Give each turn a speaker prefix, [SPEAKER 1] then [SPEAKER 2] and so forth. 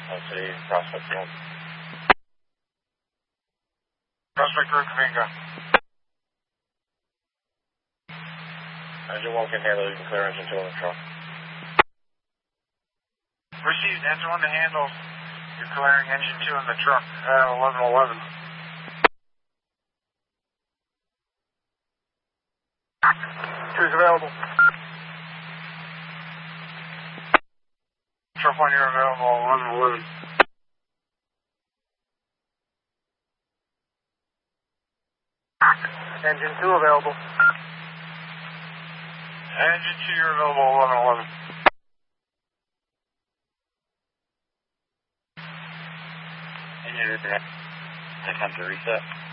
[SPEAKER 1] City, Prospect Road.
[SPEAKER 2] Prospect Road, Kaminga.
[SPEAKER 1] Engine 1 can handle, you can clear engine 2 on the truck.
[SPEAKER 2] Received, engine 1 to handle. You're clearing engine 2 in the truck, 1111. Who's available? Truck 1, you're available, 1111. Engine 2 available. Engine 2, you're available, 1111.
[SPEAKER 1] Engine 2, attempt to reset.